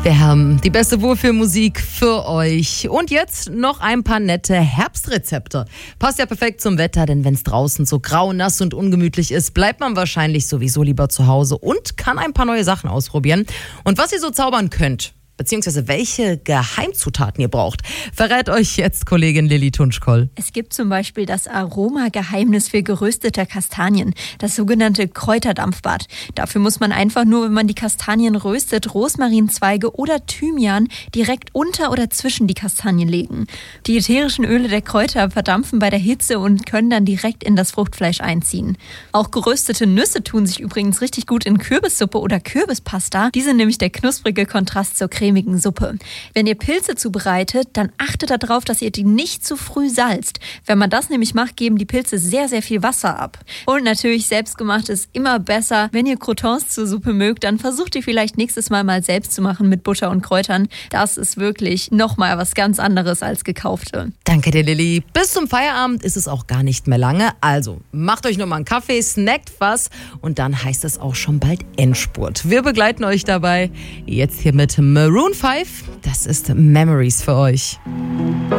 Wir haben die beste Wohlfühlmusik für euch. Und jetzt noch ein paar nette Herbstrezepte. Passt ja perfekt zum Wetter, denn wenn es draußen so grau, nass und ungemütlich ist, bleibt man wahrscheinlich sowieso lieber zu Hause und kann ein paar neue Sachen ausprobieren. Und was ihr so zaubern könnt, beziehungsweise welche Geheimzutaten ihr braucht, verrät euch jetzt Kollegin Lilly Tunschkoll. Es gibt zum Beispiel das Aromageheimnis für geröstete Kastanien, das sogenannte Kräuterdampfbad. Dafür muss man einfach nur, wenn man die Kastanien röstet, Rosmarinzweige oder Thymian direkt unter oder zwischen die Kastanien legen. Die ätherischen Öle der Kräuter verdampfen bei der Hitze und können dann direkt in das Fruchtfleisch einziehen. Auch geröstete Nüsse tun sich übrigens richtig gut in Kürbissuppe oder Kürbispasta. Die sind nämlich der knusprige Kontrast zur cremigen Suppe. Wenn ihr Pilze zubereitet, dann achtet darauf, dass ihr die nicht zu früh salzt. Wenn man das nämlich macht, geben die Pilze sehr, sehr viel Wasser ab. Und natürlich, selbstgemacht ist immer besser. Wenn ihr Croutons zur Suppe mögt, dann versucht ihr vielleicht nächstes Mal selbst zu machen mit Butter und Kräutern. Das ist wirklich nochmal was ganz anderes als gekaufte. Danke dir, Lilly. Bis zum Feierabend ist es auch gar nicht mehr lange. Also macht euch nochmal einen Kaffee, snackt was und dann heißt es auch schon bald Endspurt. Wir begleiten euch dabei. Jetzt hier mit Maroon 5. Das ist Memories für euch.